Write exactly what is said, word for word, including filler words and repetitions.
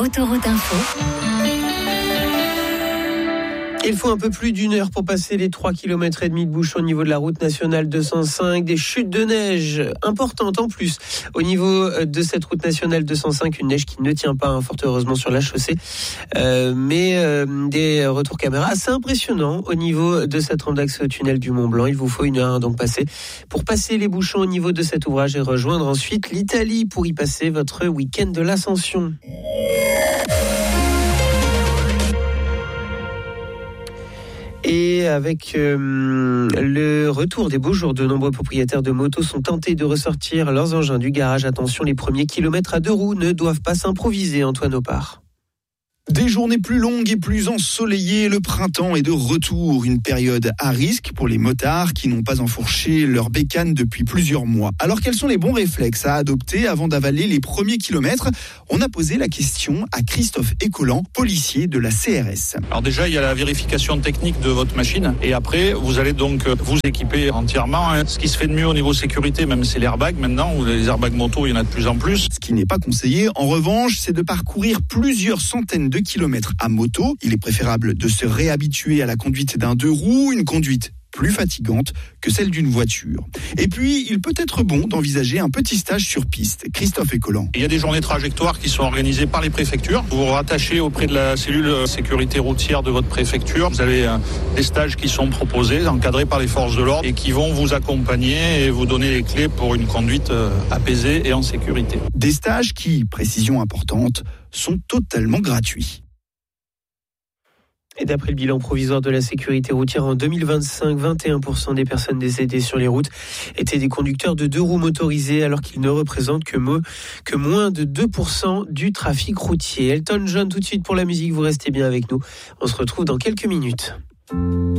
Autoroute Info. Il faut un peu plus d'une heure pour passer les trois kilomètres et demi de bouchons au niveau de la route nationale deux cent cinq. Des chutes de neige importantes en plus au niveau de cette route nationale deux cent cinq. Une neige qui ne tient pas, hein, fort heureusement, sur la chaussée. Euh, mais euh, des retours caméra assez impressionnants au niveau de cette rampe d'accès au tunnel du Mont Blanc. Il vous faut une heure hein, donc passer pour passer les bouchons au niveau de cet ouvrage et rejoindre ensuite l'Italie pour y passer votre week-end de l'Ascension. Et avec euh, le retour des beaux jours, de nombreux propriétaires de motos sont tentés de ressortir leurs engins du garage. Attention, les premiers kilomètres à deux roues ne doivent pas s'improviser, Antoine Opard. Des journées plus longues et plus ensoleillées, le printemps est de retour. Une période à risque pour les motards qui n'ont pas enfourché leur bécane depuis plusieurs mois. Alors quels sont les bons réflexes à adopter avant d'avaler les premiers kilomètres ? On a posé la question à Christophe Écolan, policier de la C R S. Alors déjà, il y a la vérification technique de votre machine. Et après, vous allez donc vous équiper entièrement. Ce qui se fait de mieux au niveau sécurité, même c'est l'airbag maintenant, ou les airbags moto, il y en a de plus en plus. Ce qui n'est pas conseillé, en revanche, c'est de parcourir plusieurs centaines de kilomètres à moto. Il est préférable de se réhabituer à la conduite d'un deux roues, une conduite plus fatigante que celle d'une voiture. Et puis, il peut être bon d'envisager un petit stage sur piste. Christophe Écolan. Il y a des journées trajectoires qui sont organisées par les préfectures. Vous vous rattachez auprès de la cellule sécurité routière de votre préfecture. Vous avez des stages qui sont proposés, encadrés par les forces de l'ordre et qui vont vous accompagner et vous donner les clés pour une conduite apaisée et en sécurité. Des stages qui, précision importante, sont totalement gratuits. Et d'après le bilan provisoire de la sécurité routière en deux mille vingt-cinq, vingt et un pour cent des personnes décédées sur les routes étaient des conducteurs de deux roues motorisés, alors qu'ils ne représentent que, mo- que moins de deux pour cent du trafic routier. Elton John tout de suite pour la musique, vous restez bien avec nous. On se retrouve dans quelques minutes.